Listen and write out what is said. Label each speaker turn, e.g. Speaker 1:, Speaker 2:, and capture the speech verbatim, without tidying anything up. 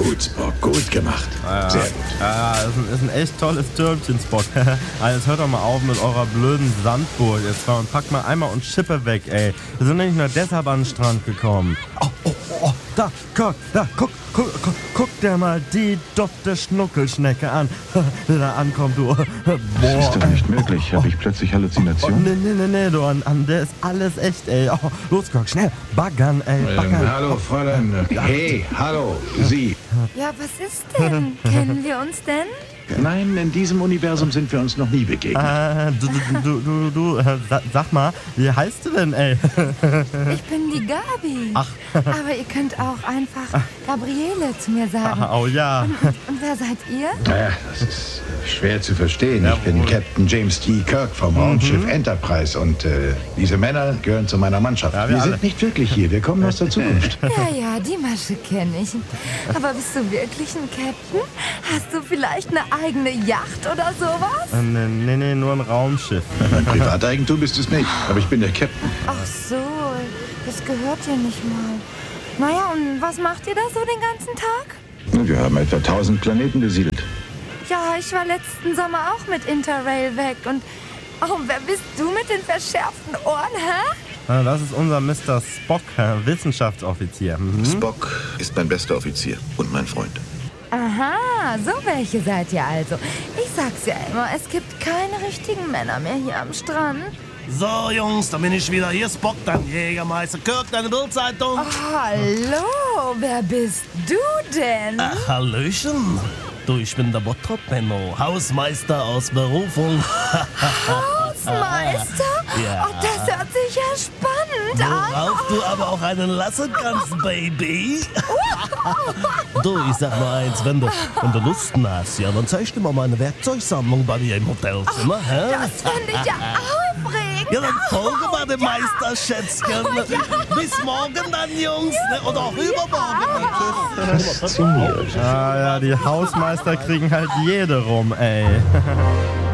Speaker 1: Gut, Spock, gut gemacht.
Speaker 2: Ja,
Speaker 1: Sehr gut.
Speaker 2: Ja, ist ein, ist ein echt tolles Türmchen, Spock. Also jetzt hört doch mal auf mit eurer blöden Sandburg jetzt mal und packt mal einmal und Schippe weg, ey. Wir sind nicht nur deshalb an den Strand gekommen. Oh, oh, oh, da, guck, da, guck, guck, guck, guck dir mal die dufte Schnuckelschnecke an, die da ankommt, du. Boah.
Speaker 3: Das ist doch nicht möglich. Habe ich plötzlich
Speaker 2: Oh,
Speaker 3: Halluzinationen?
Speaker 2: nee, nee, nee, nee, du, an, an der ist alles echt, ey. Oh, los, guck, schnell, baggern, ey, baggern.
Speaker 1: Ähm, hallo, Fräulein. Hey, hallo, Sie.
Speaker 4: Ja, was ist denn? Kennen wir uns denn?
Speaker 1: Nein, in diesem Universum sind wir uns noch nie begegnet.
Speaker 2: Äh, du, du, du, du, äh, sa- sag mal, wie heißt du denn, ey?
Speaker 4: Ich bin die Gabi.
Speaker 2: Ach.
Speaker 4: Aber ihr könnt auch einfach Gabriele zu mir sagen.
Speaker 2: Oh ja.
Speaker 4: Und, und wer seid ihr?
Speaker 1: Naja, das ist schwer zu verstehen. Ich bin Captain James T. Kirk vom Raumschiff Enterprise und äh, diese Männer gehören zu meiner Mannschaft.
Speaker 2: Ja, wir
Speaker 1: wir
Speaker 2: alle.
Speaker 1: sind nicht wirklich hier, wir kommen aus der Zukunft.
Speaker 4: Ja, ja, die Masche kenne ich. Aber bist du wirklich ein Captain? Hast du vielleicht eine eigene Yacht oder sowas?
Speaker 2: Äh, nee, nee, nee, nur ein Raumschiff.
Speaker 1: Mein Privateigentum ist es nicht, aber ich bin der Captain.
Speaker 4: Ach so, das gehört dir nicht mal. Naja, und was macht ihr da so den ganzen Tag?
Speaker 3: Wir haben etwa tausend Planeten besiedelt.
Speaker 4: Ja, ich war letzten Sommer auch mit Interrail weg. Und oh, wer bist du mit den verschärften Ohren, hä?
Speaker 2: Äh, Das ist unser Mister Spock, äh, Wissenschaftsoffizier. Mhm.
Speaker 5: Spock ist mein bester Offizier und mein Freund.
Speaker 4: Aha, so welche seid ihr also. Ich sag's ja immer, es gibt keine richtigen Männer mehr hier am Strand.
Speaker 6: So, Jungs, da bin ich wieder. Hier Spock, dein Jägermeister. Kirk, deine Bildzeitung.
Speaker 4: Oh, hallo, wer bist du denn?
Speaker 6: Ach, Hallöchen. Du, ich bin der Bottrop Benno, Hausmeister aus Berufung.
Speaker 4: Hausmeister?
Speaker 6: Ja.
Speaker 4: Oh, das hört sich ja spannend an.
Speaker 6: Worauf du aber auch einen lassen kannst, Baby. Du, ich sag nur eins, wenn du, wenn du Lust hast, ja, dann zeig ich dir mal meine Werkzeugsammlung bei dir im Hotelzimmer. hä?
Speaker 4: Das finde ich ja aufregend.
Speaker 6: Ja, dann folge mal dem Meister, Schätzchen. Bis morgen dann, Jungs. Ne? Oder auch übermorgen.
Speaker 3: Fasziniert.
Speaker 2: Ah ja, die Hausmeister kriegen halt jede rum, ey.